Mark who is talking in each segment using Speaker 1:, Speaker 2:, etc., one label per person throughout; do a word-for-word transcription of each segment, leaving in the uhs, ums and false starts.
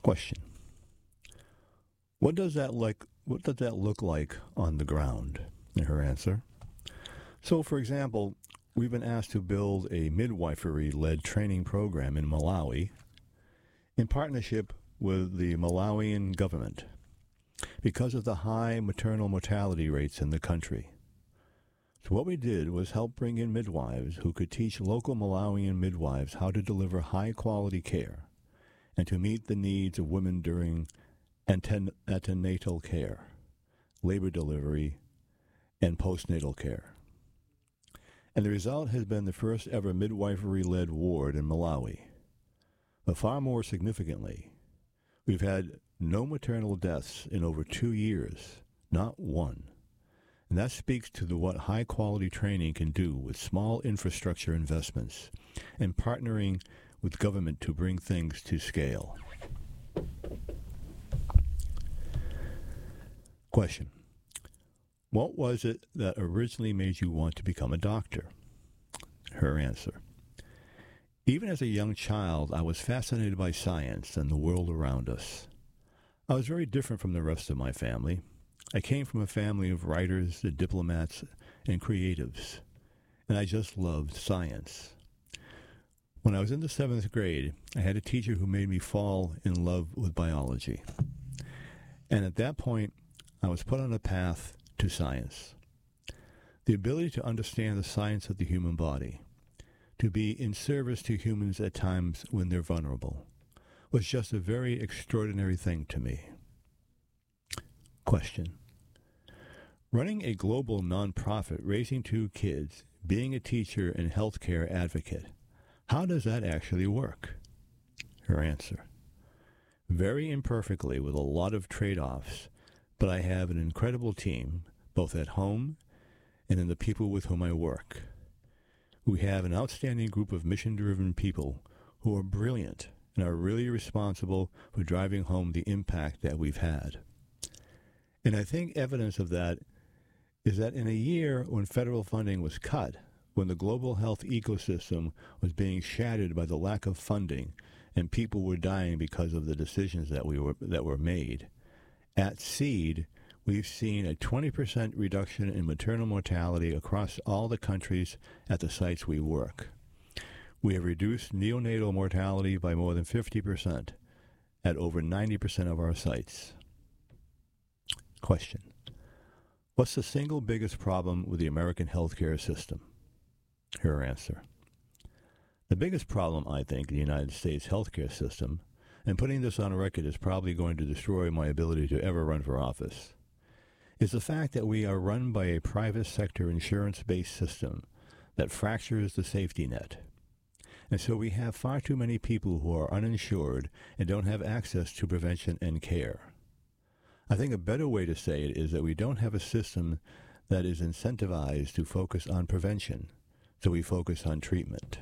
Speaker 1: Question. What does that like what does that look like on the ground? And her answer. So, for example, we've been asked to build a midwifery-led training program in Malawi in partnership with the Malawian government because of the high maternal mortality rates in the country. So what we did was help bring in midwives who could teach local Malawian midwives how to deliver high-quality care and to meet the needs of women during anten- antenatal care, labor delivery, and postnatal care. And the result has been the first ever midwifery-led ward in Malawi. But far more significantly, we've had no maternal deaths in over two years, not one. And that speaks to the, what high-quality training can do with small infrastructure investments and partnering with government to bring things to scale. Question. What was it that originally made you want to become a doctor? Her answer. Even as a young child, I was fascinated by science and the world around us. I was very different from the rest of my family. I came from a family of writers, diplomats, and creatives, and I just loved science. When I was in the seventh grade, I had a teacher who made me fall in love with biology. And at that point, I was put on a path to science. The ability to understand the science of the human body, to be in service to humans at times when they're vulnerable, was just a very extraordinary thing to me. Question. Running a global nonprofit, raising two kids, being a teacher and healthcare advocate, how does that actually work? Her answer. Very imperfectly, with a lot of trade-offs, but I have an incredible team, both at home and in the people with whom I work. We have an outstanding group of mission-driven people who are brilliant and are really responsible for driving home the impact that we've had. And I think evidence of that is that in a year when federal funding was cut, when the global health ecosystem was being shattered by the lack of funding and people were dying because of the decisions that we were that were made, at SEED, we've seen a twenty percent reduction in maternal mortality across all the countries at the sites we work. We have reduced neonatal mortality by more than fifty percent at over ninety percent of our sites. Question. What's the single biggest problem with the American healthcare system? Her answer. The biggest problem, I think, in the United States healthcare system, and putting this on record is probably going to destroy my ability to ever run for office, is the fact that we are run by a private sector insurance-based system that fractures the safety net. And so we have far too many people who are uninsured and don't have access to prevention and care. I think a better way to say it is that we don't have a system that is incentivized to focus on prevention, so we focus on treatment.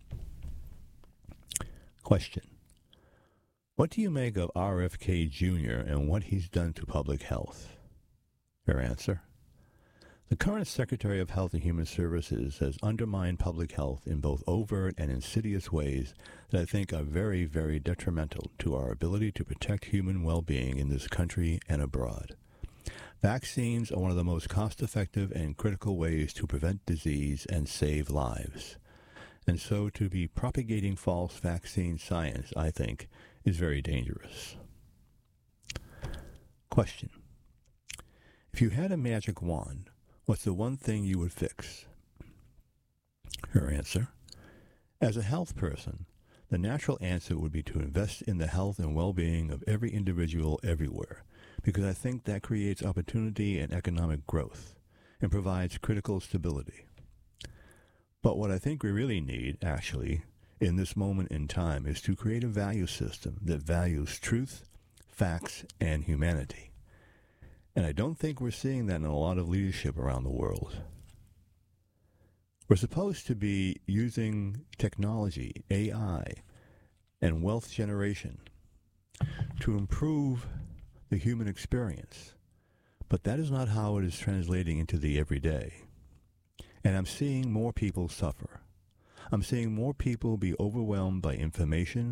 Speaker 1: Question. What do you make of R F K Junior and what he's done to public health? Her answer. The current Secretary of Health and Human Services has undermined public health in both overt and insidious ways that I think are very, very detrimental to our ability to protect human well-being in this country and abroad. Vaccines are one of the most cost-effective and critical ways to prevent disease and save lives. And so to be propagating false vaccine science, I think, is very dangerous. Question. If you had a magic wand, what's the one thing you would fix? Her answer. As a health person, the natural answer would be to invest in the health and well-being of every individual everywhere, because I think that creates opportunity and economic growth and provides critical stability. But what I think we really need, actually, in this moment in time, is to create a value system that values truth, facts, and humanity. And I don't think we're seeing that in a lot of leadership around the world. We're supposed to be using technology, A I, and wealth generation to improve the human experience. But that is not how it is translating into the everyday. And I'm seeing more people suffer. I'm seeing more people be overwhelmed by information,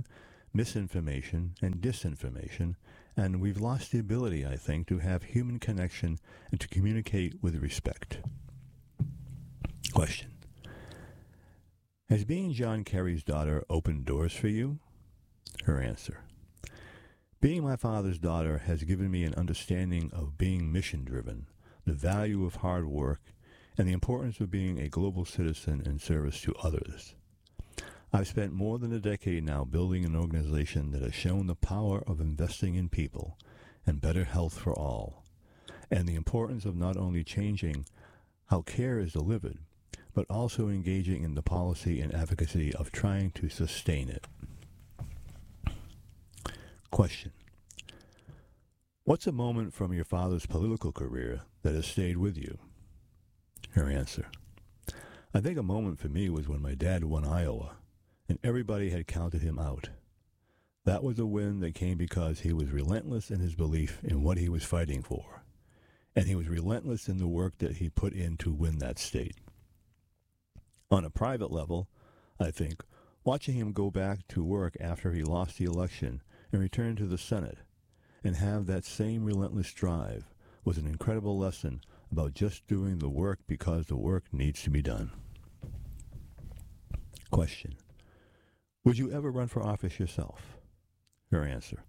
Speaker 1: misinformation, and disinformation, and we've lost the ability, I think, to have human connection and to communicate with respect. Question. Has being John Kerry's daughter opened doors for you? Her answer. Being my father's daughter has given me an understanding of being mission-driven, the value of hard work, and the importance of being a global citizen in service to others. I've spent more than a decade now building an organization that has shown the power of investing in people and better health for all, and the importance of not only changing how care is delivered, but also engaging in the policy and advocacy of trying to sustain it. Question. What's a moment from your father's political career that has stayed with you? Her answer. I think a moment for me was when my dad won Iowa, and everybody had counted him out. That was a win that came because he was relentless in his belief in what he was fighting for, and he was relentless in the work that he put in to win that state. On a private level, I think, watching him go back to work after he lost the election and return to the Senate and have that same relentless drive was an incredible lesson about just doing the work because the work needs to be done. Question. Would you ever run for office yourself? Her answer.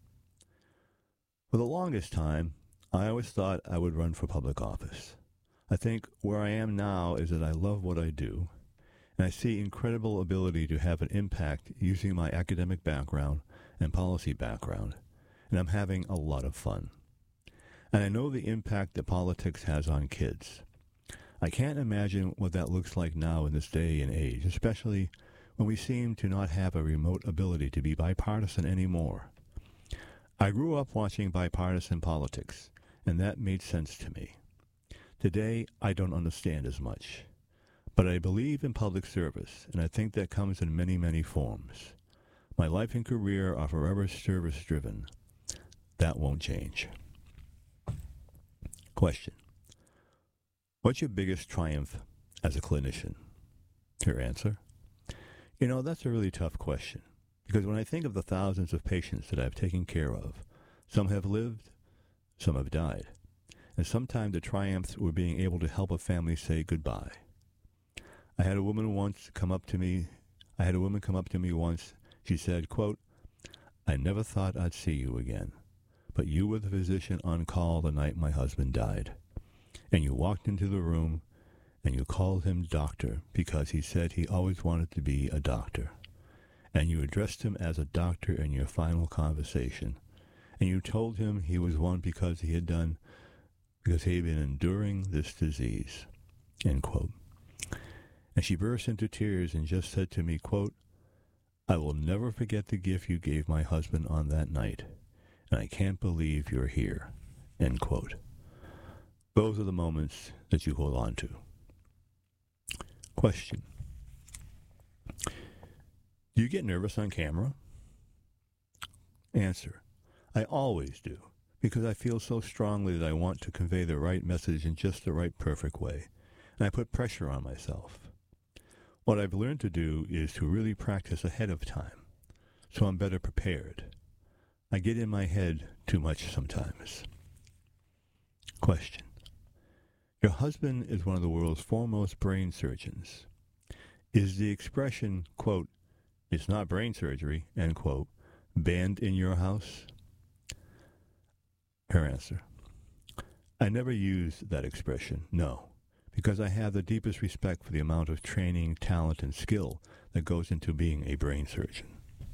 Speaker 1: For the longest time, I always thought I would run for public office. I think where I am now is that I love what I do, and I see incredible ability to have an impact using my academic background and policy background, and I'm having a lot of fun. And I know the impact that politics has on kids. I can't imagine what that looks like now in this day and age, especially when we seem to not have a remote ability to be bipartisan anymore. I grew up watching bipartisan politics, and that made sense to me. Today, I don't understand as much. But I believe in public service, and I think that comes in many, many forms. My life and career are forever service-driven. That won't change. Question. What's your biggest triumph as a clinician? Her answer. You know, that's a really tough question, because when I think of the thousands of patients that I've taken care of, some have lived, some have died, and sometimes the triumphs were being able to help a family say goodbye. I had a woman once come up to me, I had a woman come up to me once, she said, quote, I never thought I'd see you again, but you were the physician on call the night my husband died, and you walked into the room and you called him doctor because he said he always wanted to be a doctor, and you addressed him as a doctor in your final conversation, and you told him he was one because he had done, because he had been enduring this disease, end quote. And she burst into tears and just said to me, quote, I will never forget the gift you gave my husband on that night, and I can't believe you're here, end quote. Those are the moments that you hold on to. Question. Do you get nervous on camera? Answer. I always do, because I feel so strongly that I want to convey the right message in just the right perfect way, and I put pressure on myself. What I've learned to do is to really practice ahead of time, so I'm better prepared. I get in my head too much sometimes. Question. Your husband is one of the world's foremost brain surgeons. Is the expression, quote, it's not brain surgery, end quote, banned in your house? Her answer. I never use that expression, no, because I have the deepest respect for the amount of training, talent, and skill that goes into being a brain surgeon.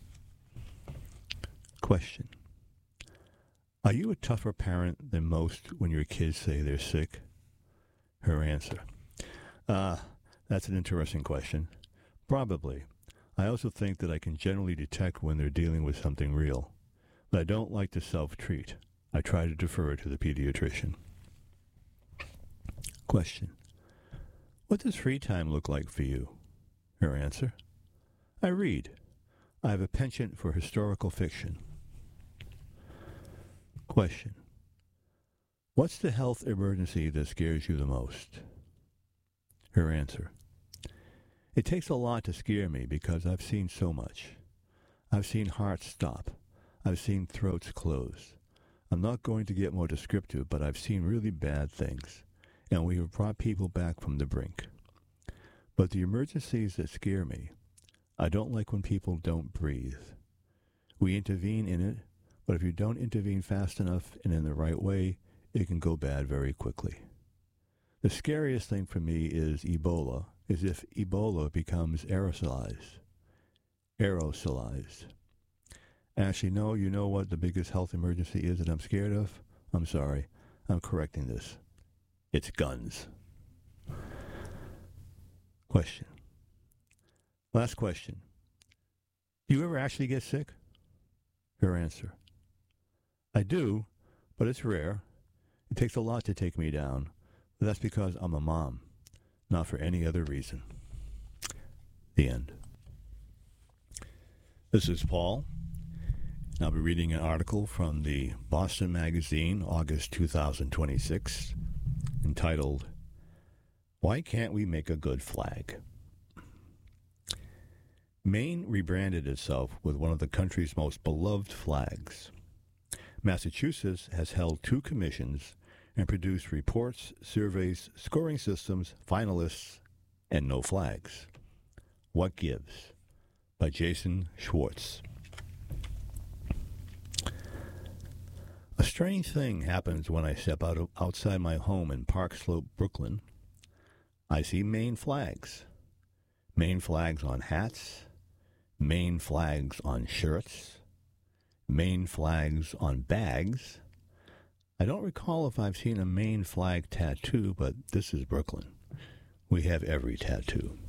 Speaker 1: Question. Are you a tougher parent than most when your kids say they're sick? Her answer. Ah, uh, that's an interesting question. Probably. I also think that I can generally detect when they're dealing with something real. But I don't like to self-treat. I try to defer to the pediatrician. Question. What does free time look like for you? Her answer. I read. I have a penchant for historical fiction. Question. What's the health emergency that scares you the most? Her answer. It takes a lot to scare me because I've seen so much. I've seen hearts stop. I've seen throats close. I'm not going to get more descriptive, but I've seen really bad things, and we have brought people back from the brink. But the emergencies that scare me, I don't like when people don't breathe. We intervene in it, but if you don't intervene fast enough and in the right way, it can go bad very quickly. The scariest thing for me is Ebola, is if Ebola becomes aerosolized. Aerosolized. Actually, no, you know what the biggest health emergency is that I'm scared of? I'm sorry, I'm correcting this. It's guns. Question. Last question. Do you ever actually get sick? Her answer. I do, but it's rare. It takes a lot to take me down, but that's because I'm a mom, not for any other reason. The end. This is Paul. I'll be reading an article from the Boston Magazine, August two thousand twenty-six, entitled, Why Can't We Make a Good Flag? Maine rebranded itself with one of the country's most beloved flags. Massachusetts has held two commissions and produced reports, surveys, scoring systems, finalists, and no flags. What Gives? By Jason Schwartz. A strange thing happens when I step out of, outside my home in Park Slope, Brooklyn. I see Maine flags. Maine flags on hats. Maine flags on shirts. Maine flags on bags. I don't recall if I've seen a Maine flag tattoo, but this is Brooklyn. We have every tattoo.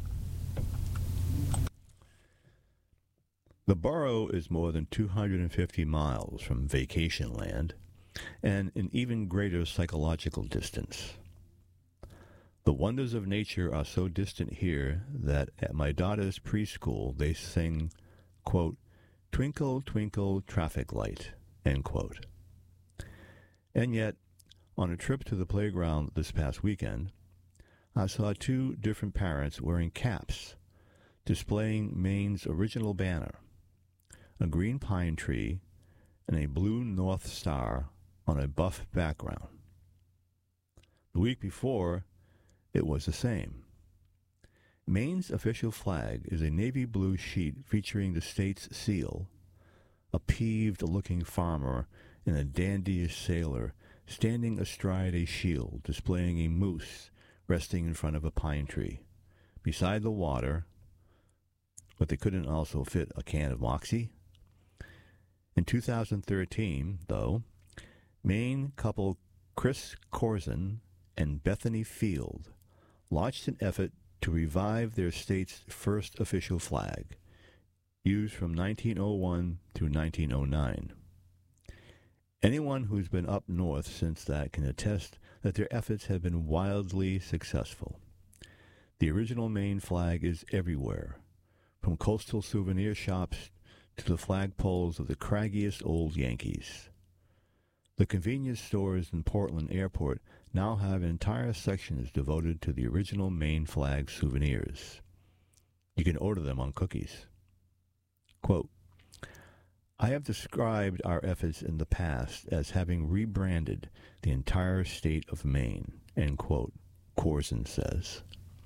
Speaker 1: The borough is more than two hundred fifty miles from vacation land and an even greater psychological distance. The wonders of nature are so distant here that at my daughter's preschool they sing, quote, Twinkle, twinkle, traffic light, end quote. And yet, on a trip to the playground this past weekend, I saw two different parents wearing caps, displaying Maine's original banner, a green pine tree and a blue North Star on a buff background. The week before, it was the same. Maine's official flag is a navy blue sheet featuring the state's seal, a peeved-looking farmer and a dandyish sailor standing astride a shield displaying a moose resting in front of a pine tree. Beside the water, but they couldn't also fit a can of Moxie. In two thousand thirteen, though, Maine couple Chris Corzine and Bethany Field launched an effort to revive their state's first official flag, used from nineteen oh one through nineteen oh nine. Anyone who's been up north since that can attest that their efforts have been wildly successful. The original Maine flag is everywhere, from coastal souvenir shops to the flagpoles of the craggiest old Yankees. The convenience stores in Portland Airport now have entire sections devoted to the original Maine flag souvenirs. You can order them on cookies. Quote, I have described our efforts in the past as having rebranded the entire state of Maine, end quote, Corzine says.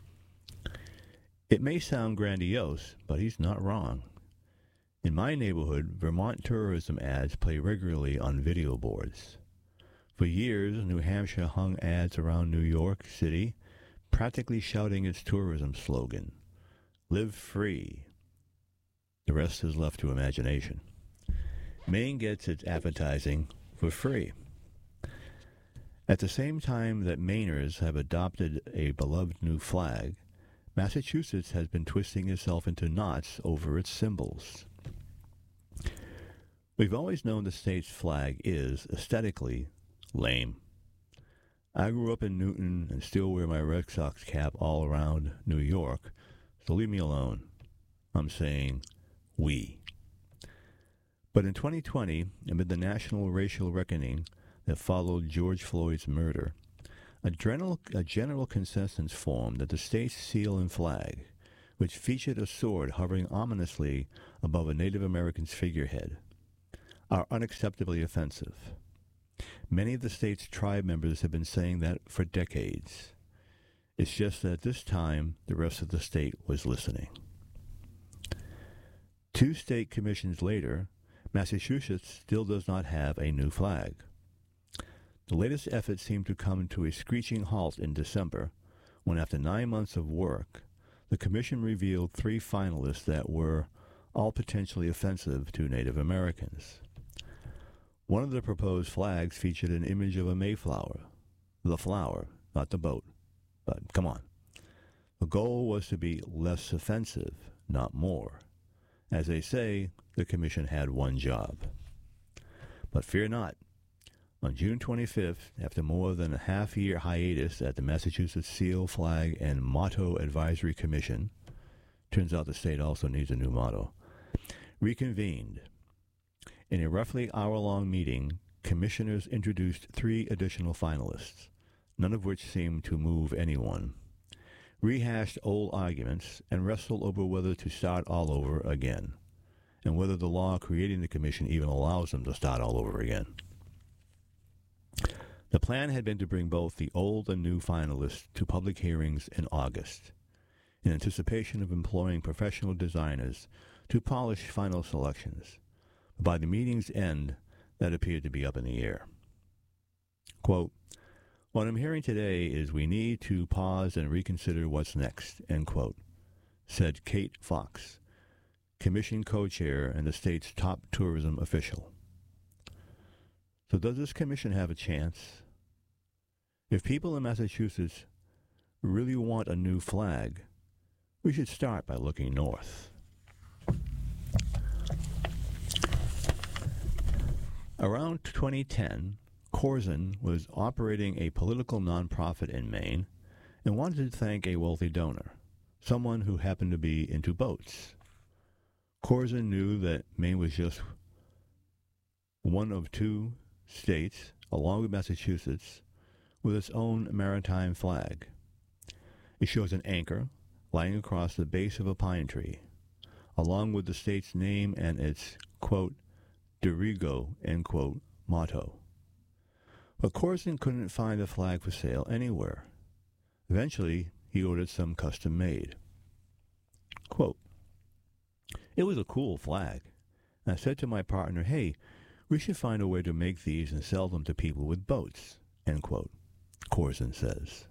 Speaker 1: It may sound grandiose, but he's not wrong. In my neighborhood, Vermont tourism ads play regularly on video boards. For years, New Hampshire hung ads around New York City, practically shouting its tourism slogan, Live Free. The rest is left to imagination. Maine gets its advertising for free. At the same time that Mainers have adopted a beloved new flag, Massachusetts has been twisting itself into knots over its symbols. We've always known the state's flag is, aesthetically, lame. I grew up in Newton and still wear my Red Sox cap all around New York, so leave me alone. I'm saying we. But in twenty twenty, amid the national racial reckoning that followed George Floyd's murder, a general, a general consensus formed that the state's seal and flag, which featured a sword hovering ominously above a Native American's figurehead, are unacceptably offensive. Many of the state's tribe members have been saying that for decades. It's just that this time, the rest of the state was listening. Two state commissions later, Massachusetts still does not have a new flag. The latest effort seemed to come to a screeching halt in December, when after nine months of work, the commission revealed three finalists that were all potentially offensive to Native Americans. One of the proposed flags featured an image of a Mayflower, the flower, not the boat. But come on. The goal was to be less offensive, not more. As they say, the commission had one job. But fear not. On June twenty-fifth, after more than a half-year hiatus at the Massachusetts Seal, Flag, and Motto Advisory Commission, turns out the state also needs a new motto, reconvened. In a roughly hour-long meeting, commissioners introduced three additional finalists, none of which seemed to move anyone, rehashed old arguments, and wrestled over whether to start all over again, and whether the law creating the commission even allows them to start all over again. The plan had been to bring both the old and new finalists to public hearings in August, in anticipation of employing professional designers to polish final selections. But by the meeting's end, that appeared to be up in the air. Quote, "What I'm hearing today is we need to pause and reconsider what's next," end quote, said Kate Fox, commission co-chair and the state's top tourism official. So does this commission have a chance? If people in Massachusetts really want a new flag, we should start by looking north. Around twenty ten, Corzine was operating a political nonprofit in Maine and wanted to thank a wealthy donor, someone who happened to be into boats. Corzine knew that Maine was just one of two states, along with Massachusetts, with its own maritime flag. It shows an anchor lying across the base of a pine tree, along with the state's name and its, quote, "Dirigo," end quote, motto. But Corzine couldn't find the flag for sale anywhere. Eventually, he ordered some custom-made. Quote, "It was a cool flag. And I said to my partner, hey, we should find a way to make these and sell them to people with boats," end quote, Corzine says.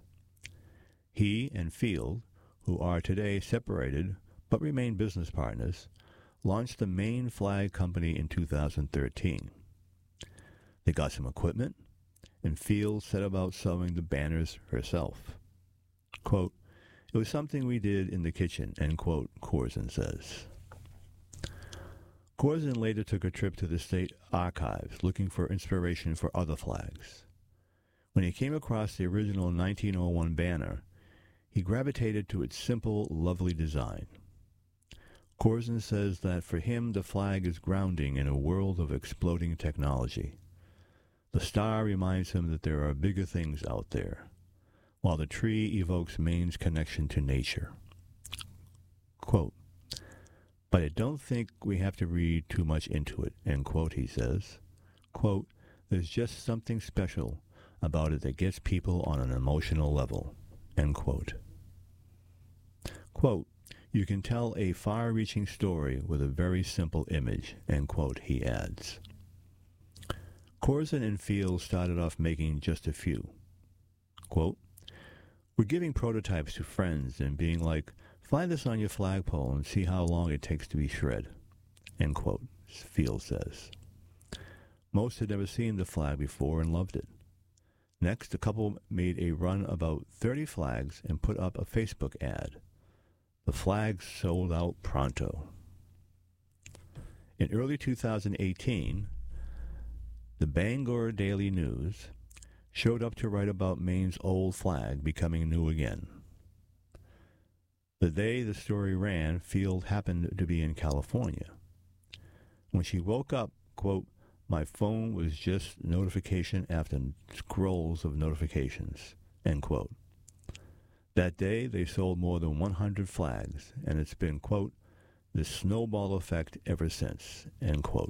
Speaker 1: He and Field, who are today separated but remain business partners, launched the Maine Flag Company in two thousand thirteen. They got some equipment, and Field set about sewing the banners herself. Quote, "It was something we did in the kitchen," end quote, Corzine says. Corzine later took a trip to the state archives looking for inspiration for other flags. When he came across the original nineteen oh one banner, he gravitated to its simple, lovely design. Corzine says that for him the flag is grounding in a world of exploding technology. The star reminds him that there are bigger things out there, while the tree evokes Maine's connection to nature. Quote, "But I don't think we have to read too much into it," end quote, he says. Quote, "There's just something special about it that gets people on an emotional level," end quote. Quote, "You can tell a far-reaching story with a very simple image," end quote, he adds. Corzine and Field started off making just a few. Quote, "We're giving prototypes to friends and being like, fly this on your flagpole and see how long it takes to be shred," end quote, Field says. Most had never seen the flag before and loved it. Next, the couple made a run about thirty flags and put up a Facebook ad. The flags sold out pronto. In early two thousand eighteen, the Bangor Daily News showed up to write about Maine's old flag becoming new again. The day the story ran, Field happened to be in California. When she woke up, quote, "My phone was just notification after scrolls of notifications," end quote. That day, they sold more than one hundred flags, and it's been, quote, the snowball effect ever since, end quote.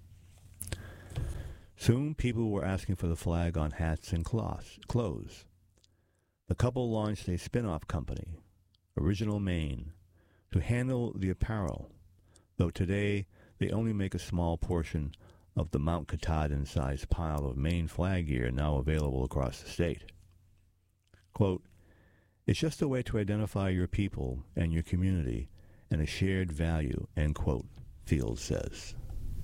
Speaker 1: Soon, people were asking for the flag on hats and clothes. The couple launched a spin-off company, Original Maine, to handle the apparel, though today they only make a small portion of the Mount Katahdin-sized pile of Maine flag gear now available across the state. Quote, it's just a way to identify your people and your community and a shared value, end quote, Fields says.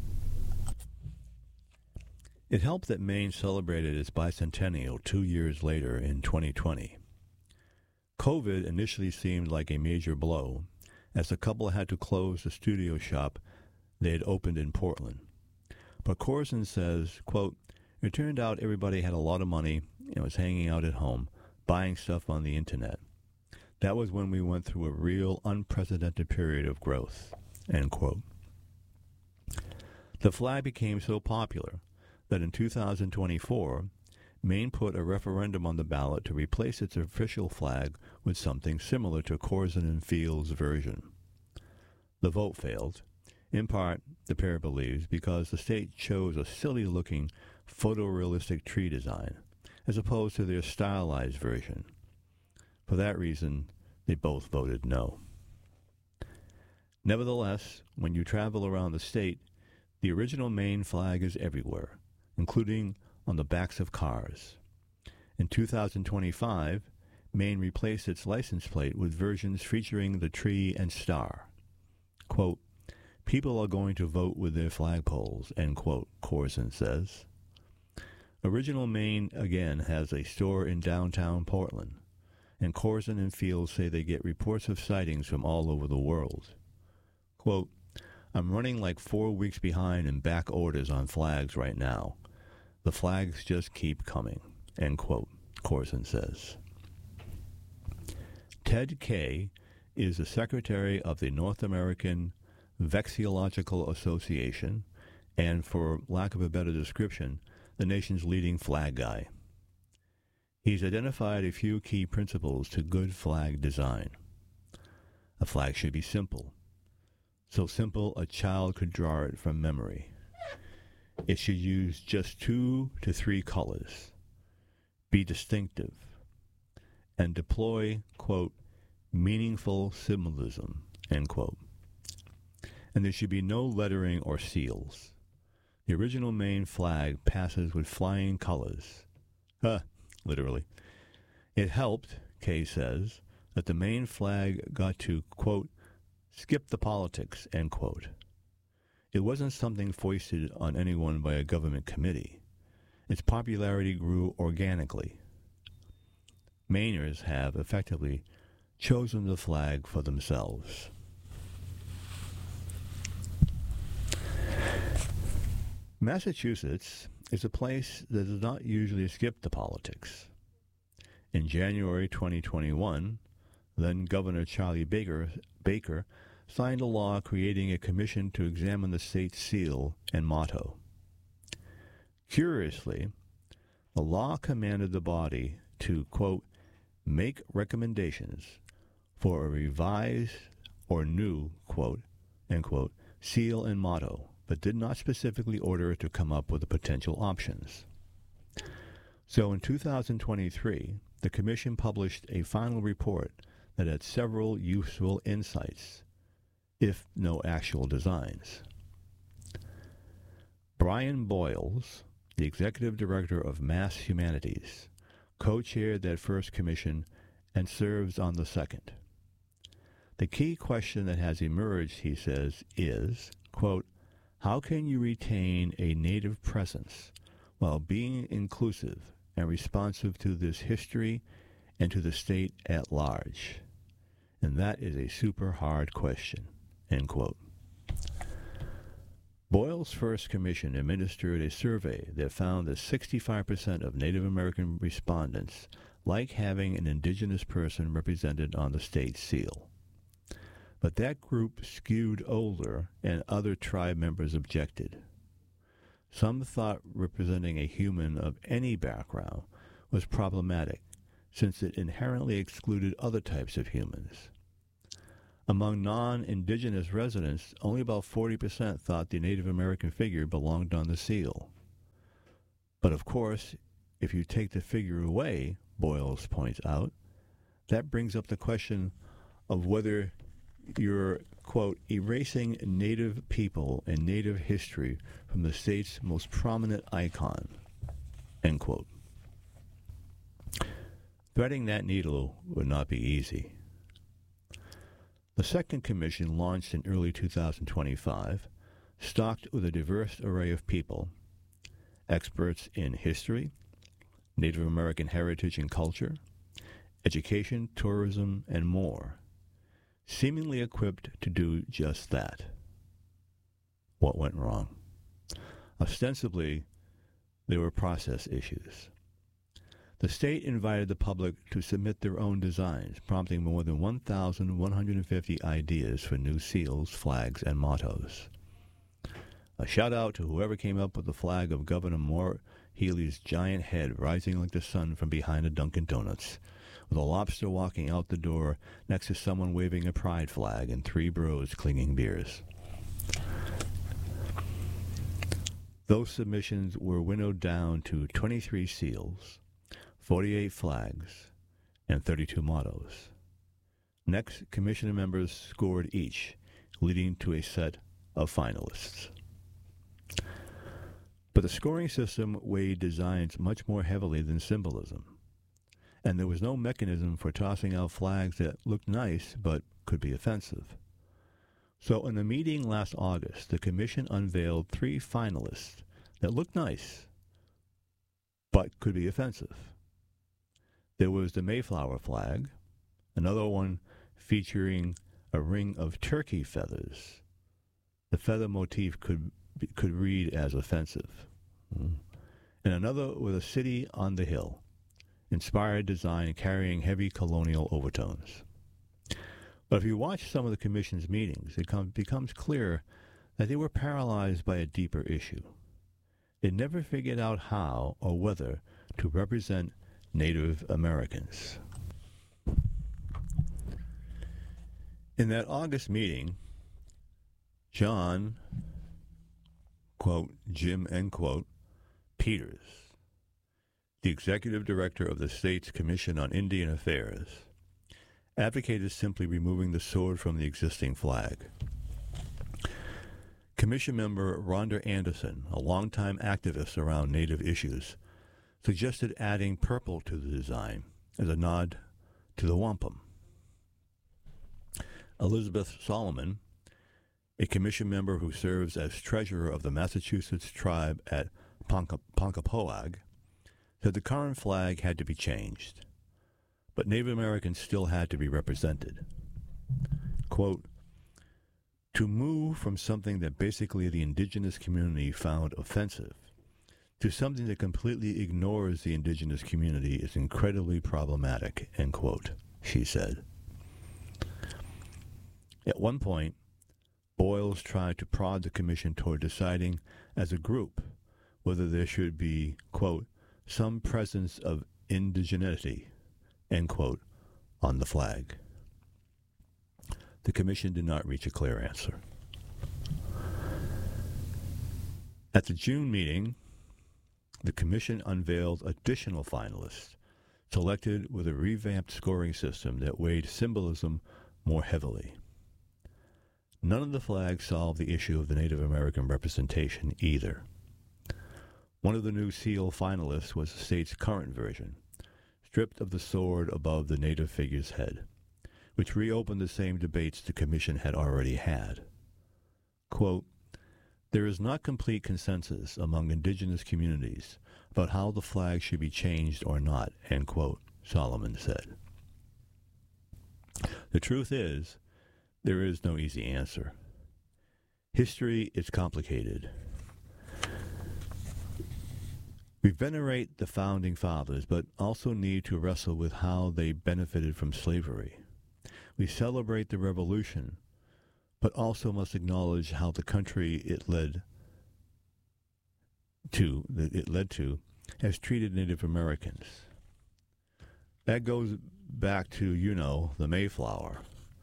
Speaker 1: It helped that Maine celebrated its bicentennial two years later in twenty twenty. COVID initially seemed like a major blow, as the couple had to close the studio shop they had opened in Portland. But Corzine says, quote, it turned out everybody had a lot of money and was hanging out at home, buying stuff on the internet. That was when we went through a real unprecedented period of growth, end quote. The flag became so popular that in two thousand twenty-four, Maine put a referendum on the ballot to replace its official flag with something similar to Corzine and Fields' version. The vote failed, in part, the pair believes, because the state chose a silly-looking, photorealistic tree design, as opposed to their stylized version. For that reason, they both voted no. Nevertheless, when you travel around the state, the original Maine flag is everywhere, including on the backs of cars. In two thousand twenty-five, Maine replaced its license plate with versions featuring the tree and star. Quote, people are going to vote with their flagpoles, end quote, Corzine says. Original Maine, again, has a store in downtown Portland, and Corzine and Fields say they get reports of sightings from all over the world. Quote, I'm running like four weeks behind in back orders on flags right now. The flags just keep coming, end quote, Corzine says. Ted Kaye is the secretary of the North American Vexillological Association and, for lack of a better description, the nation's leading flag guy. He's identified a few key principles to good flag design. A flag should be simple, so simple a child could draw it from memory. It should use just two to three colors, be distinctive, and deploy, quote, meaningful symbolism, end quote. And there should be no lettering or seals. The original Maine flag passes with flying colors. Huh, literally. It helped, Kaye says, that the Maine flag got to, quote, skip the politics, end quote. It wasn't something foisted on anyone by a government committee. Its popularity grew organically. Mainers have effectively chosen the flag for themselves. Massachusetts is a place that does not usually skip the politics. In January twenty twenty-one, then Governor Charlie Baker, Baker signed a law creating a commission to examine the state's seal and motto. Curiously, the law commanded the body to, quote, make recommendations for a revised or new, quote, end quote, seal and motto, but did not specifically order it to come up with the potential options. So in two thousand twenty-three, the Commission published a final report that had several useful insights, if no actual designs. Brian Boyles, the Executive Director of Mass Humanities, co-chaired that first commission and serves on the second. The key question that has emerged, he says, is, quote, how can you retain a Native presence while being inclusive and responsive to this history and to the state at large? And that is a super hard question, end quote. Boyle's first commission administered a survey that found that sixty-five percent of Native American respondents like having an indigenous person represented on the state seal. But that group skewed older, and other tribe members objected. Some thought representing a human of any background was problematic, since it inherently excluded other types of humans. Among non-indigenous residents, only about forty percent thought the Native American figure belonged on the seal. But of course, if you take the figure away, Boyles points out, that brings up the question of whether you're, quote, erasing Native people and Native history from the state's most prominent icon, end quote. Threading that needle would not be easy. The second commission, launched in early two thousand twenty-five, stocked with a diverse array of people, experts in history, Native American heritage and culture, education, tourism, and more, seemingly equipped to do just that. What went wrong? Ostensibly, there were process issues. The state invited the public to submit their own designs, prompting more than one thousand one hundred fifty ideas for new seals, flags, and mottos. A shout-out to whoever came up with the flag of Governor Moore Healey's giant head rising like the sun from behind a Dunkin' Donuts, with a lobster walking out the door next to someone waving a pride flag and three bros clinging beers. Those submissions were winnowed down to twenty-three seals, forty-eight flags, and thirty-two mottos. Next, commission members scored each, leading to a set of finalists. But the scoring system weighed designs much more heavily than symbolism, and there was no mechanism for tossing out flags that looked nice but could be offensive. So in the meeting last August, the commission unveiled three finalists that looked nice but could be offensive. There was the Mayflower flag, another one featuring a ring of turkey feathers. The feather motif could could read as offensive. Mm. And another with a city on the hill, inspired design carrying heavy colonial overtones. But if you watch some of the commission's meetings, it com- becomes clear that they were paralyzed by a deeper issue. They never figured out how or whether to represent Native Americans. In that August meeting, John, quote, Jim, end quote, Peters, the executive director of the state's Commission on Indian Affairs, advocated simply removing the sword from the existing flag. Commission member Rhonda Anderson, a longtime activist around Native issues, suggested adding purple to the design as a nod to the wampum. Elizabeth Solomon, a commission member who serves as treasurer of the Massachusetts tribe at Ponca- Ponkapoag, said the current flag had to be changed, but Native Americans still had to be represented. Quote, to move from something that basically the indigenous community found offensive to something that completely ignores the indigenous community is incredibly problematic, end quote, she said. At one point, Boyles tried to prod the commission toward deciding as a group whether there should be, quote, some presence of indigeneity, end quote, on the flag. The commission did not reach a clear answer. At the June meeting, the commission unveiled additional finalists, selected with a revamped scoring system that weighed symbolism more heavily. None of the flags solved the issue of the Native American representation either. One of the new seal finalists was the state's current version, stripped of the sword above the Native figure's head, which reopened the same debates the commission had already had. Quote, there is not complete consensus among indigenous communities about how the flag should be changed or not, end quote, Solomon said. The truth is, there is no easy answer. History is complicated. We venerate the founding fathers, but also need to wrestle with how they benefited from slavery. We celebrate the revolution, but also must acknowledge how the country it led to, that it led to, has treated Native Americans. That goes back to, you know, the Mayflower.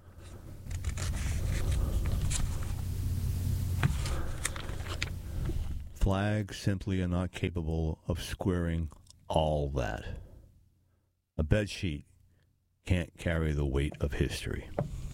Speaker 1: Flags simply are not capable of squaring all that. A bedsheet can't carry the weight of history.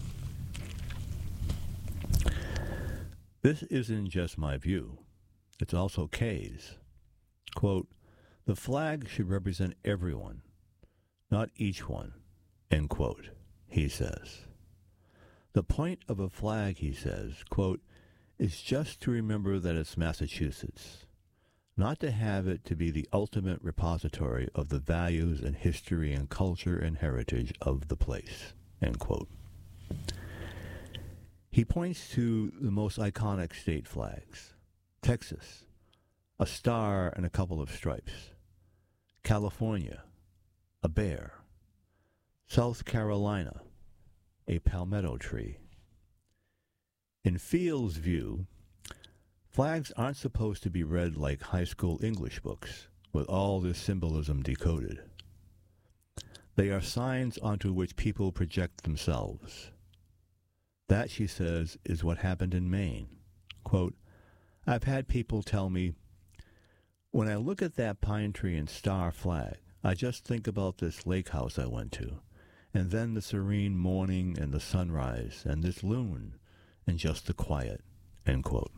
Speaker 1: This isn't just my view. It's also Kay's. Quote, "The flag should represent everyone, not each one," end quote, he says. The point of a flag, he says, quote, "is just to remember that it's Massachusetts, not to have it to be the ultimate repository of the values and history and culture and heritage of the place," end quote. He points to the most iconic state flags. Texas, a star and a couple of stripes. California, a bear. South Carolina, a palmetto tree. In Field's view, flags aren't supposed to be read like high school English books, with all this symbolism decoded. They are signs onto which people project themselves. That, she says, is what happened in Maine. Quote, "I've had people tell me, when I look at that pine tree and star flag, I just think about this lake house I went to, and then the serene morning and the sunrise, and this loon, and just the quiet," end quote.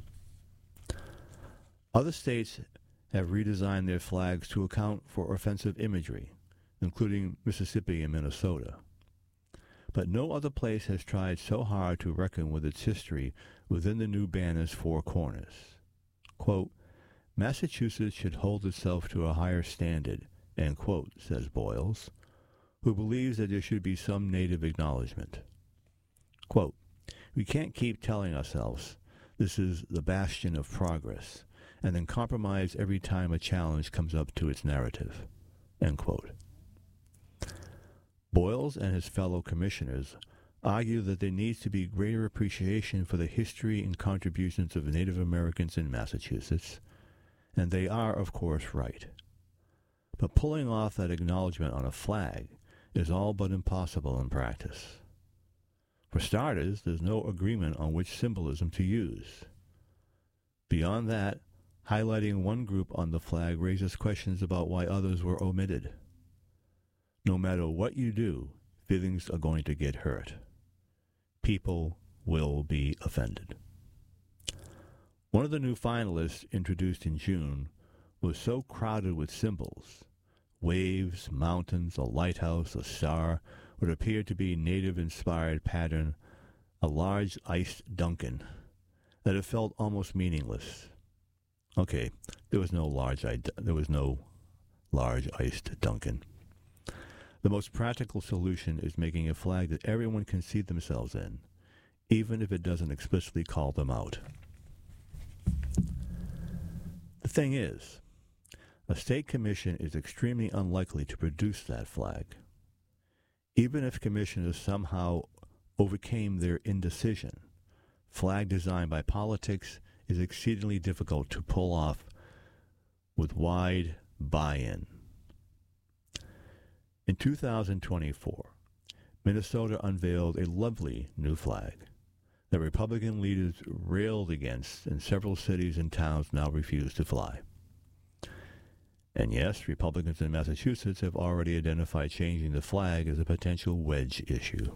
Speaker 1: Other states have redesigned their flags to account for offensive imagery, including Mississippi and Minnesota. But no other place has tried so hard to reckon with its history within the new banner's four corners. Quote, "Massachusetts should hold itself to a higher standard," end quote, says Boyles, who believes that there should be some native acknowledgement. Quote, "We can't keep telling ourselves this is the bastion of progress, and then compromise every time a challenge comes up to its narrative," end quote. Boyles and his fellow commissioners argue that there needs to be greater appreciation for the history and contributions of Native Americans in Massachusetts, and they are, of course, right. But pulling off that acknowledgement on a flag is all but impossible in practice. For starters, there's no agreement on which symbolism to use. Beyond that, highlighting one group on the flag raises questions about why others were omitted. No matter what you do, feelings are going to get hurt. People will be offended. One of the new finalists introduced in June was so crowded with symbols, waves, mountains, a lighthouse, a star, what appeared to be native-inspired pattern, a large iced Duncan, that it felt almost meaningless. Okay, there was no large, there was no large iced Duncan. The most practical solution is making a flag that everyone can see themselves in, even if it doesn't explicitly call them out. The thing is, a state commission is extremely unlikely to produce that flag. Even if commissioners somehow overcame their indecision, flag design by politics is exceedingly difficult to pull off with wide buy-in. In two thousand twenty-four, Minnesota unveiled a lovely new flag that Republican leaders railed against, and several cities and towns now refuse to fly. And yes, Republicans in Massachusetts have already identified changing the flag as a potential wedge issue.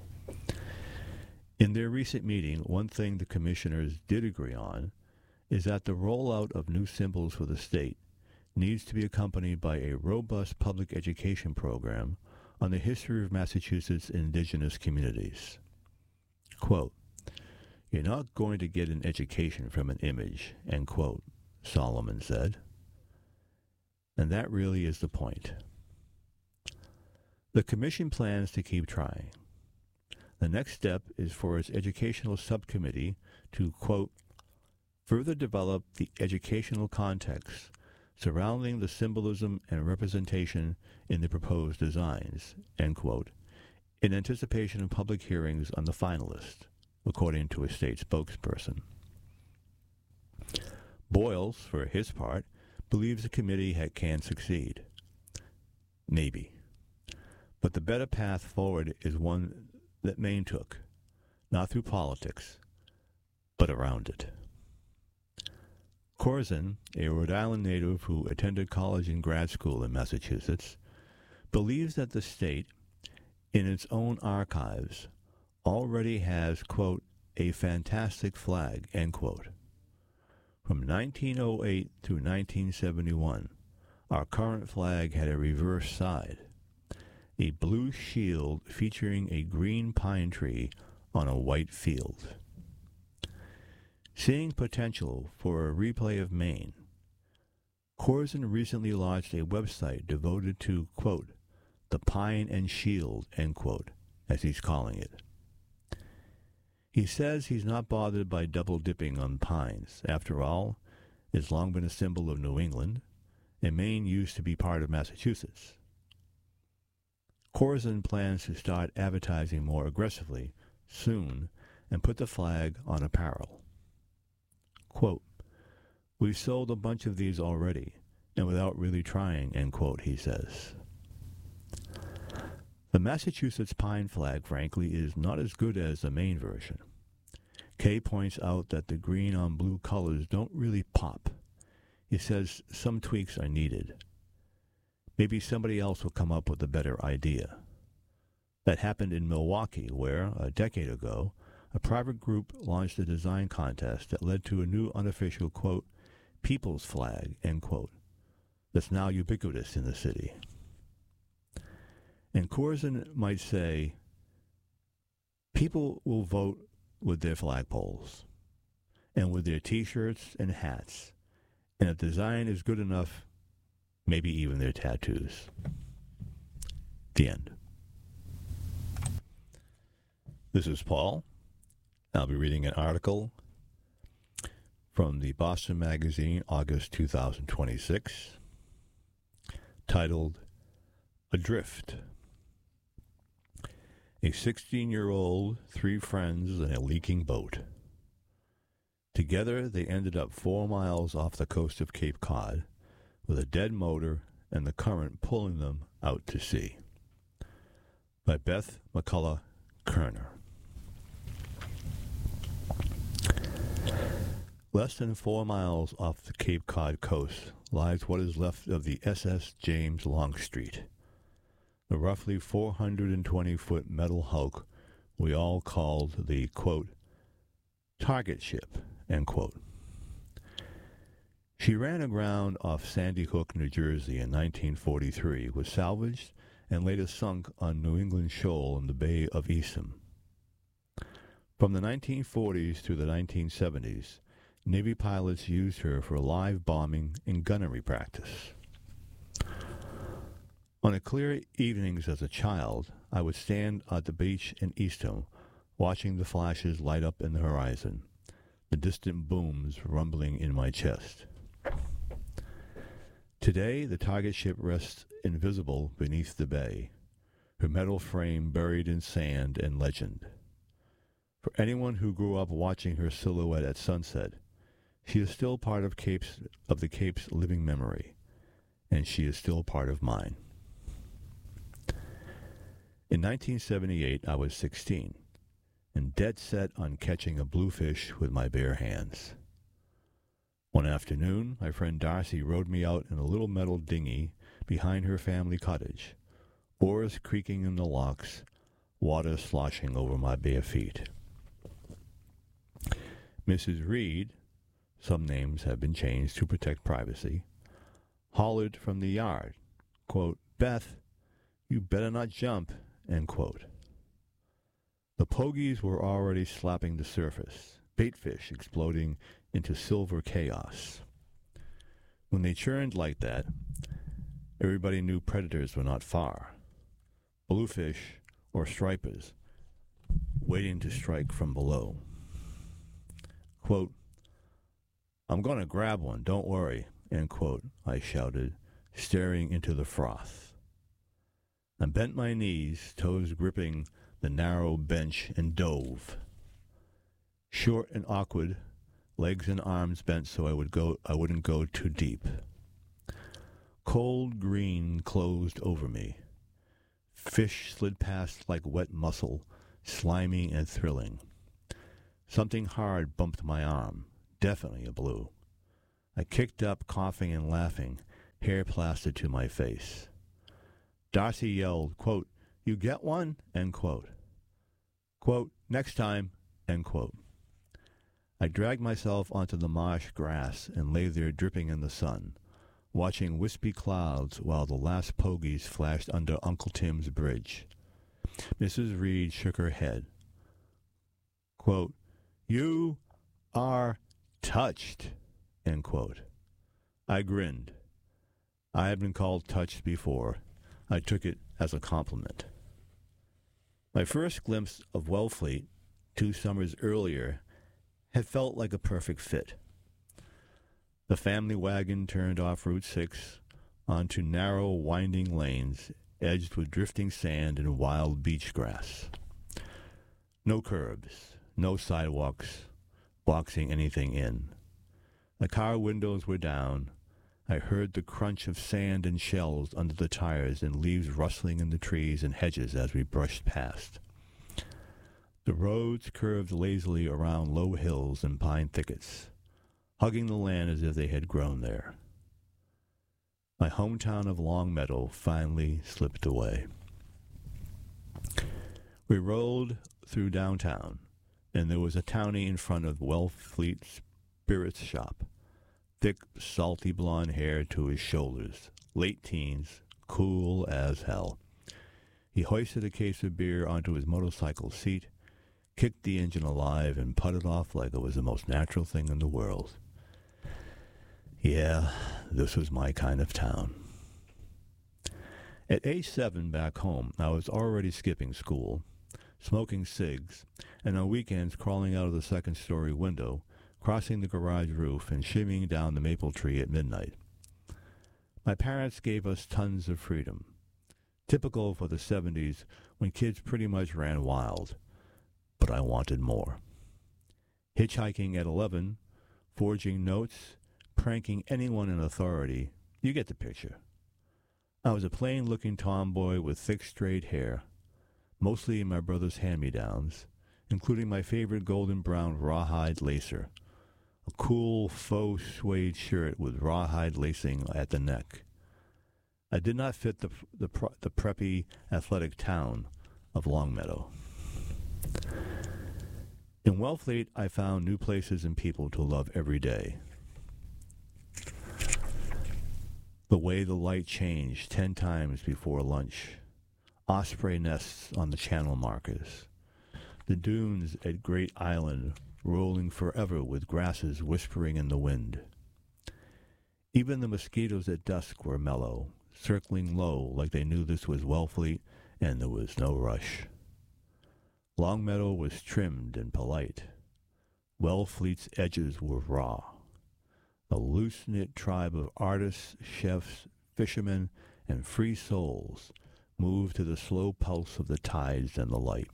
Speaker 1: In their recent meeting, one thing the commissioners did agree on is that the rollout of new symbols for the state needs to be accompanied by a robust public education program on the history of Massachusetts' indigenous communities. Quote, "You're not going to get an education from an image," end quote, Solomon said. And that really is the point. The commission plans to keep trying. The next step is for its educational subcommittee to, quote, "further develop the educational context surrounding the symbolism and representation in the proposed designs," end quote, in anticipation of public hearings on the finalist, according to a state spokesperson. Boyles, for his part, believes the committee ha- can succeed. Maybe. But the better path forward is one that Maine took, not through politics, but around it. Corzine, a Rhode Island native who attended college and grad school in Massachusetts, believes that the state, in its own archives, already has, quote, a fantastic flag, end quote. From nineteen oh eight through nineteen seventy-one, our current flag had a reverse side, a blue shield featuring a green pine tree on a white field. Seeing potential for a replay of Maine, Corzine recently launched a website devoted to, quote, the pine and shield, end quote, as he's calling it. He says he's not bothered by double-dipping on pines. After all, it's long been a symbol of New England, and Maine used to be part of Massachusetts. Corzine plans to start advertising more aggressively soon and put the flag on apparel. Quote, we've sold a bunch of these already, and without really trying, end quote, he says. The Massachusetts pine flag, frankly, is not as good as the Maine version. Kay points out that the green on blue colors don't really pop. He says some tweaks are needed. Maybe somebody else will come up with a better idea. That happened in Milwaukee, where, a decade ago, a private group launched a design contest that led to a new unofficial, quote, people's flag, end quote, that's now ubiquitous in the city. And Corzine might say, people will vote with their flagpoles and with their T-shirts and hats, and if design is good enough, maybe even their tattoos. The end. This is Paul. I'll be reading an article from the Boston Magazine, August two thousand twenty-six, titled Adrift. A sixteen-year-old, three friends, and a leaking boat. Together, they ended up four miles off the coast of Cape Cod, with a dead motor and the current pulling them out to sea. By Beth McCullough Kerner. Less than four miles off the Cape Cod coast lies what is left of the S S James Longstreet, the roughly four hundred twenty foot metal hulk we all called the, quote, target ship, end quote. She ran aground off Sandy Hook, New Jersey in nineteen forty-three, was salvaged, and later sunk on New England Shoal in the Bay of Eastham. From the nineteen forties through the nineteen seventies, Navy pilots used her for live bombing and gunnery practice. On clear evenings as a child, I would stand at the beach in Eastham, watching the flashes light up in the horizon, the distant booms rumbling in my chest. Today, the target ship rests invisible beneath the bay, her metal frame buried in sand and legend. For anyone who grew up watching her silhouette at sunset, she is still part of Cape's, of the Cape's living memory, and she is still part of mine. In nineteen seventy-eight, I was sixteen, and dead set on catching a bluefish with my bare hands. One afternoon, my friend Darcy rowed me out in a little metal dinghy behind her family cottage, oars creaking in the locks, water sloshing over my bare feet. Missus Reed, some names have been changed to protect privacy, hollered from the yard, quote, Beth, you better not jump, end quote. The pogies were already slapping the surface, baitfish exploding into silver chaos. When they churned like that, everybody knew predators were not far. Bluefish or stripers waiting to strike from below. Quote, I'm going to grab one, don't worry, end quote, I shouted, staring into the froth. I bent my knees, toes gripping the narrow bench, and dove. Short and awkward, legs and arms bent so I would go I wouldn't go too deep. Cold green closed over me. Fish slid past like wet mussel, slimy and thrilling. Something hard bumped my arm, definitely a blue. I kicked up, coughing and laughing, hair plastered to my face. Darcy yelled, quote, "You get one?" End quote. Quote, "Next time," end quote. I dragged myself onto the marsh grass and lay there dripping in the sun, watching wispy clouds while the last pogies flashed under Uncle Tim's bridge. Missus Reed shook her head. Quote, "You are touched," end quote. I grinned. I had been called touched before. I took it as a compliment. My first glimpse of Wellfleet, two summers earlier, had felt like a perfect fit. The family wagon turned off Route six onto narrow, winding lanes edged with drifting sand and wild beach grass. No curbs, no sidewalks boxing anything in. The car windows were down. I heard the crunch of sand and shells under the tires and leaves rustling in the trees and hedges as we brushed past. The roads curved lazily around low hills and pine thickets, hugging the land as if they had grown there. My hometown of Longmeadow finally slipped away. We rolled through downtown, and there was a townie in front of Wellfleet Spirits shop. Thick, salty blonde hair to his shoulders, late teens, cool as hell. He hoisted a case of beer onto his motorcycle seat, kicked the engine alive, and putted off like it was the most natural thing in the world. Yeah, this was my kind of town. At age seven back home, I was already skipping school, smoking cigs, and on weekends crawling out of the second-story window, crossing the garage roof, and shimmying down the maple tree at midnight. My parents gave us tons of freedom, typical for the seventies when kids pretty much ran wild. But I wanted more. Hitchhiking at eleven, forging notes, pranking anyone in authority, you get the picture. I was a plain-looking tomboy with thick, straight hair, mostly in my brother's hand-me-downs, including my favorite golden brown rawhide lacer, a cool faux suede shirt with rawhide lacing at the neck. I did not fit the the, the preppy, athletic town of Longmeadow. In Wellfleet, I found new places and people to love every day. The way the light changed ten times before lunch, osprey nests on the channel markers, the dunes at Great Island rolling forever with grasses whispering in the wind. Even the mosquitoes at dusk were mellow, circling low like they knew this was Wellfleet and there was no rush. Longmeadow was trimmed and polite. Wellfleet's edges were raw. A loose-knit tribe of artists, chefs, fishermen, and free souls moved to the slow pulse of the tides and the light.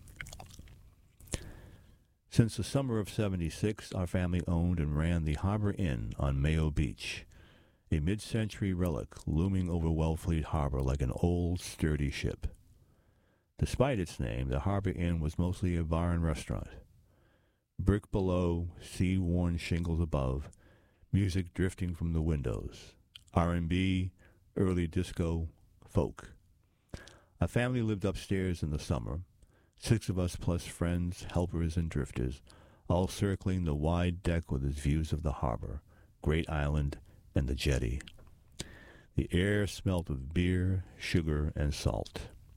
Speaker 1: Since the summer of seventy-six, our family owned and ran the Harbor Inn on Mayo Beach, a mid-century relic looming over Wellfleet Harbor like an old, sturdy ship. Despite its name, the Harbor Inn was mostly a bar and restaurant. Brick below, sea-worn shingles above, music drifting from the windows, R and B, early disco, folk. Our family lived upstairs in the summer, six of us plus friends, helpers, and drifters, all circling the wide deck with its views of the harbor, Great Island, and the jetty. The air smelt of beer, sugar, and salt.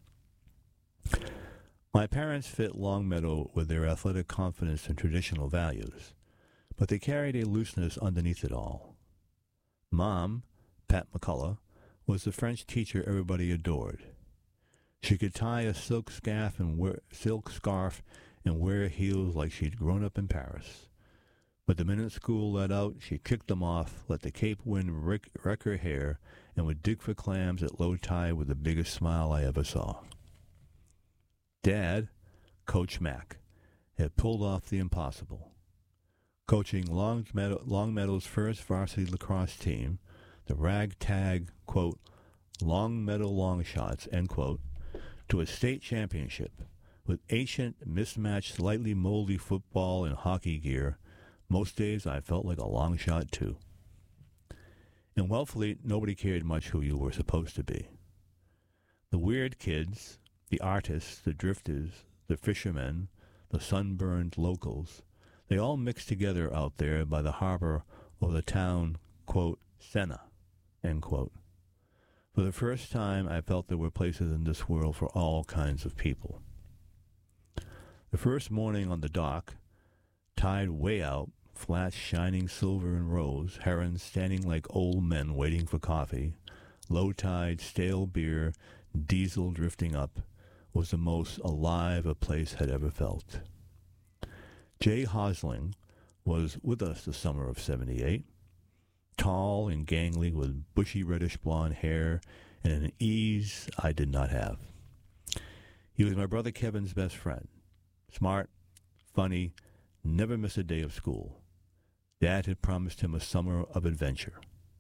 Speaker 1: My parents fit Longmeadow with their athletic confidence and traditional values, but they carried a looseness underneath it all. Mom, Pat McCullough, was the French teacher everybody adored. She could tie a silk scarf and wear, silk scarf and wear heels like she'd grown up in Paris. But the minute school let out, she kicked them off, let the Cape wind wreck, wreck her hair, and would dig for clams at low tide with the biggest smile I ever saw. Dad, Coach Mack, had pulled off the impossible. Coaching Longmeadow, Longmeadow's first varsity lacrosse team, the ragtag, quote, Longmeadow Longshots, end quote, to a state championship with ancient, mismatched, slightly moldy football and hockey gear. Most days I felt like a long shot, too. In Wellfleet, nobody cared much who you were supposed to be. The weird kids, the artists, the drifters, the fishermen, the sunburned locals, they all mixed together out there by the harbor or the town, quote, Senna, end quote. For the first time, I felt there were places in this world for all kinds of people. The first morning on the dock, tide way out, flats shining silver and rose, herons standing like old men waiting for coffee, low tide, stale beer, diesel drifting up, was the most alive a place had ever felt. Jay Hosling was with us the summer of seventy-eight, tall and gangly with bushy reddish blonde hair and an ease I did not have. He was my brother Kevin's best friend. Smart, funny, never missed a day of school. Dad had promised him a summer of adventure.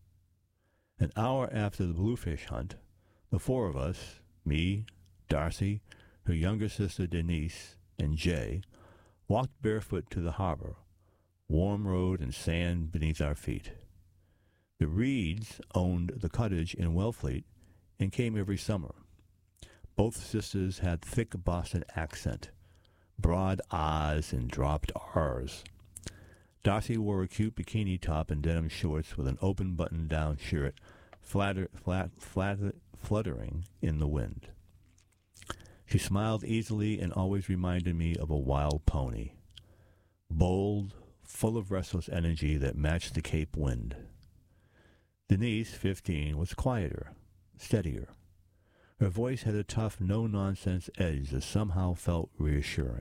Speaker 1: An hour after the bluefish hunt, the four of us, me, Darcy, her younger sister Denise, and Jay, walked barefoot to the harbor, warm road and sand beneath our feet. The Reeds owned the cottage in Wellfleet and came every summer. Both sisters had thick Boston accent, broad I's and dropped R's. Darcy wore a cute bikini top and denim shorts with an open button-down shirt flatter, flat, flat, fluttering in the wind. She smiled easily and always reminded me of a wild pony, bold, full of restless energy that matched the Cape wind. Denise, fifteen, was quieter, steadier. Her voice had a tough, no-nonsense edge that somehow felt reassuring.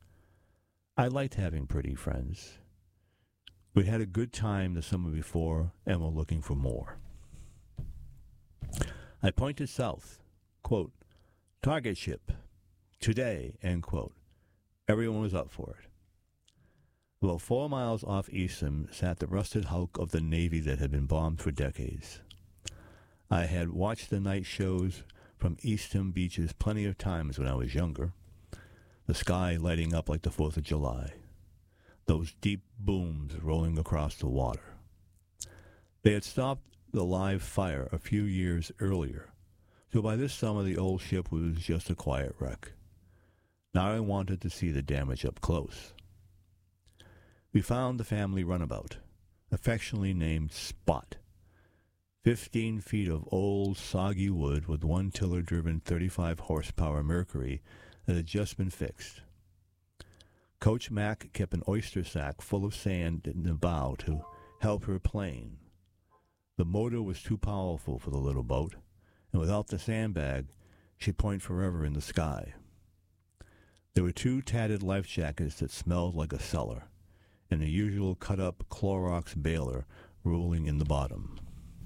Speaker 1: I liked having pretty friends. We'd had a good time the summer before and were looking for more. I pointed south, quote, target ship, today, end quote. Everyone was up for it. About four miles off Eastham sat the rusted hulk of the Navy that had been bombed for decades. I had watched the night shows from Eastham beaches plenty of times when I was younger, the sky lighting up like the Fourth of July, those deep booms rolling across the water. They had stopped the live fire a few years earlier, so by this summer the old ship was just a quiet wreck. Now I wanted to see the damage up close. We found the family runabout, affectionately named Spot. Fifteen feet of old, soggy wood with one tiller-driven thirty-five horsepower Mercury that had just been fixed. Coach Mack kept an oyster sack full of sand in the bow to help her plane. The motor was too powerful for the little boat, and without the sandbag, she'd point forever in the sky. There were two tattered life jackets that smelled like a cellar, and the usual cut-up Clorox baler rolling in the bottom.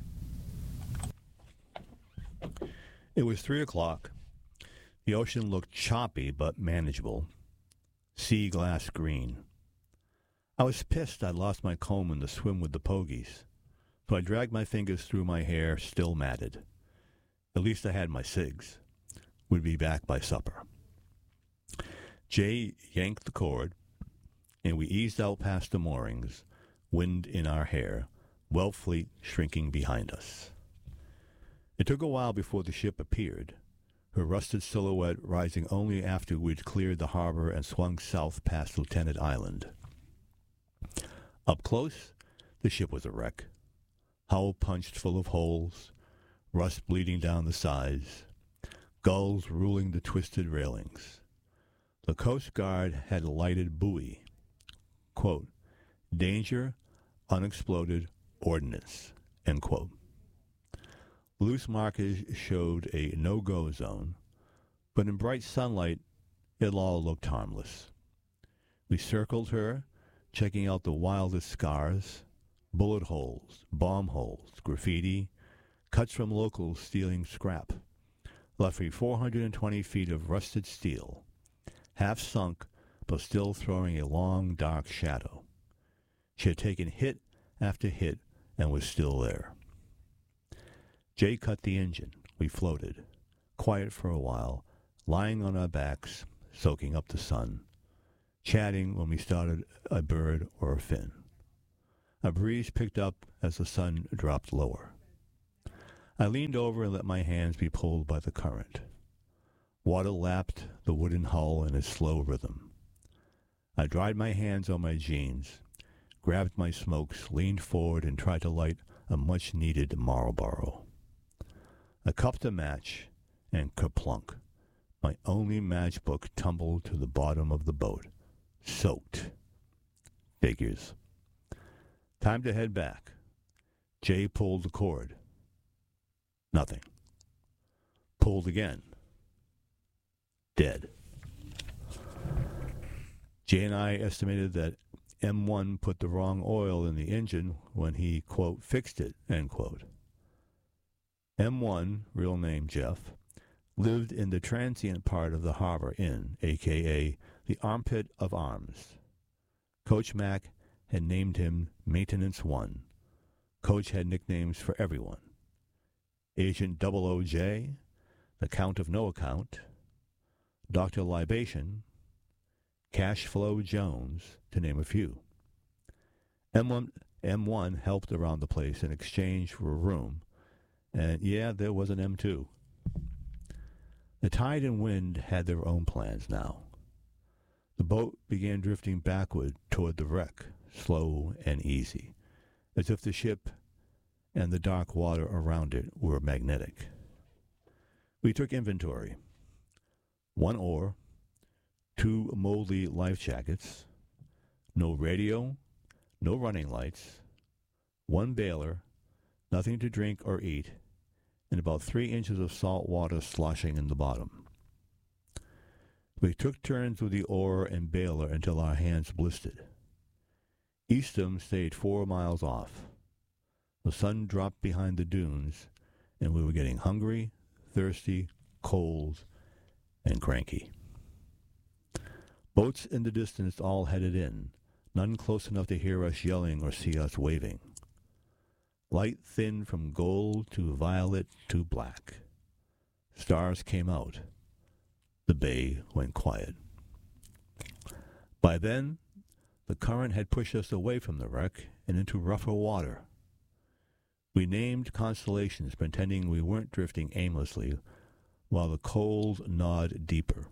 Speaker 1: It was three o'clock. The ocean looked choppy but manageable, sea glass green. I was pissed I'd lost my comb in the swim with the pogies, so I dragged my fingers through my hair, still matted. At least I had my cigs. We'd be back by supper. Jay yanked the cord, and we eased out past the moorings, wind in our hair, Wellfleet shrinking behind us. It took a while before the ship appeared, her rusted silhouette rising only after we'd cleared the harbor and swung south past Lieutenant Island. Up close, the ship was a wreck, hull punched full of holes, rust bleeding down the sides, gulls ruling the twisted railings. The Coast Guard had a lighted buoy, quote, danger, unexploded ordnance, end quote. Loose markers showed a no-go zone, but in bright sunlight, it all looked harmless. We circled her, checking out the wildest scars, bullet holes, bomb holes, graffiti, cuts from locals stealing scrap, roughly four hundred twenty feet of rusted steel, half sunk but still throwing a long, dark shadow. She had taken hit after hit and was still there. Jay cut the engine. We floated, quiet for a while, lying on our backs, soaking up the sun, chatting when we started a bird or a fin. A breeze picked up as the sun dropped lower. I leaned over and let my hands be pulled by the current. Water lapped the wooden hull in a slow rhythm. I dried my hands on my jeans, grabbed my smokes, leaned forward, and tried to light a much-needed Marlboro. I cupped a match, and kerplunk. My only matchbook tumbled to the bottom of the boat, soaked. Figures. Time to head back. Jay pulled the cord. Nothing. Pulled again. Dead. Jay and I estimated that M one put the wrong oil in the engine when he, quote, fixed it, end quote. M one, real name Jeff, lived in the transient part of the Harbor Inn, a k a the Armpit of Arms. Coach Mac had named him Maintenance One. Coach had nicknames for everyone. Agent double O J, the Count of No Account, Doctor Libation, Cash Flow Jones, to name a few. M one, M one helped around the place in exchange for a room, and yeah, there was an M two. The tide and wind had their own plans now. The boat began drifting backward toward the wreck, slow and easy, as if the ship and the dark water around it were magnetic. We took inventory. One oar, two moldy life jackets, no radio, no running lights, one bailer, nothing to drink or eat, and about three inches of salt water sloshing in the bottom. We took turns with the oar and bailer until our hands blistered. Eastham stayed four miles off. The sun dropped behind the dunes, and we were getting hungry, thirsty, cold, and cranky. Boats in the distance all headed in, none close enough to hear us yelling or see us waving. Light thinned from gold to violet to black. Stars came out. The bay went quiet. By then, the current had pushed us away from the wreck and into rougher water. We named constellations, pretending we weren't drifting aimlessly, while the cold gnawed deeper.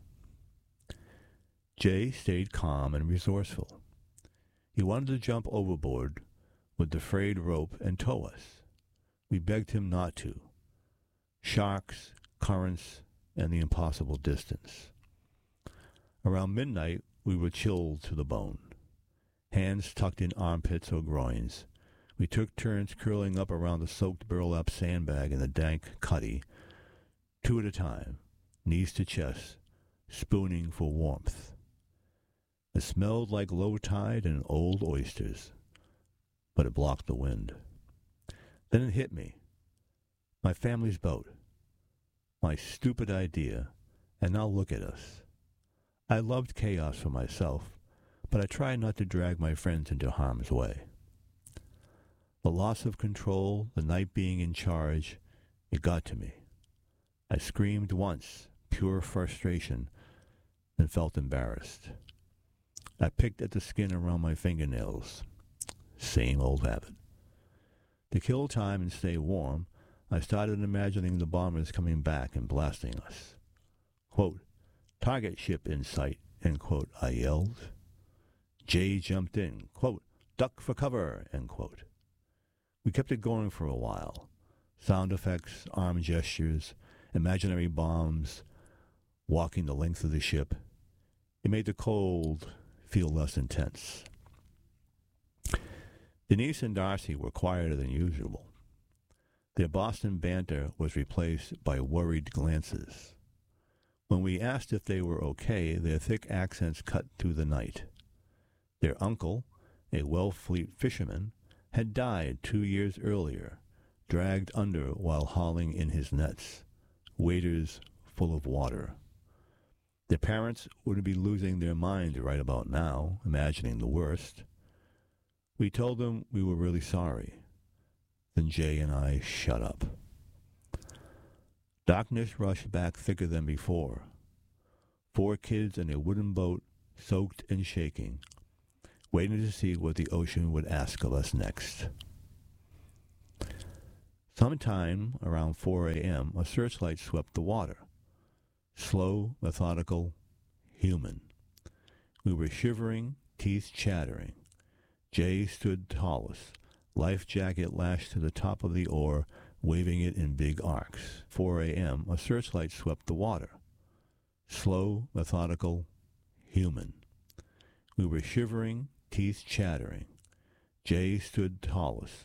Speaker 1: Jay stayed calm and resourceful. He wanted to jump overboard with the frayed rope and tow us. We begged him not to. Sharks, currents, and the impossible distance. Around midnight, we were chilled to the bone. Hands tucked in armpits or groins. We took turns curling up around the soaked burlap sandbag in the dank cuddy, two at a time, knees to chest, spooning for warmth. It smelled like low tide and old oysters, but it blocked the wind. Then it hit me. My family's boat. My stupid idea, and now look at us. I loved chaos for myself, but I tried not to drag my friends into harm's way. The loss of control, the night being in charge, it got to me. I screamed once, pure frustration, and felt embarrassed. I picked at the skin around my fingernails. Same old habit. To kill time and stay warm, I started imagining the bombers coming back and blasting us. Quote, "Target ship in sight," end quote, I yelled. Jay jumped in, quote, "Duck for cover," end quote. We kept it going for a while. Sound effects, arm gestures, imaginary bombs, walking the length of the ship. It made the cold feel less intense. Denise and Darcy were quieter than usual. Their Boston banter was replaced by worried glances. When we asked if they were okay, their thick accents cut through the night. Their uncle, a Wellfleet fisherman, had died two years earlier, dragged under while hauling in his nets, waders full of water. Their parents would be losing their minds right about now, imagining the worst. We told them we were really sorry. Then Jay and I shut up. Darkness rushed back thicker than before. Four kids in a wooden boat, soaked and shaking, waiting to see what the ocean would ask of us next. Sometime around four a.m., a searchlight swept the water. Slow, methodical, human. We were shivering, teeth chattering. Jay stood tallest, life jacket lashed to the top of the oar, waving it in big arcs. four a.m., a searchlight swept the water. Slow, methodical, human. We were shivering, teeth chattering. Jay stood tallest,